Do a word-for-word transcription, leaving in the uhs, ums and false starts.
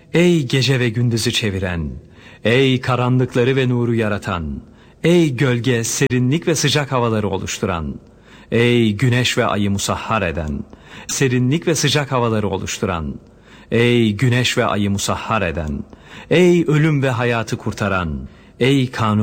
Ey gece ve gündüzü çeviren, ey karanlıkları ve nuru yaratan, ey gölge, serinlik ve sıcak havaları oluşturan, ey güneş ve ayı musahhar eden, serinlik ve sıcak havaları oluşturan, ey güneş ve ayı musahhar eden, ey ölüm ve hayatı kurtaran, ey kanun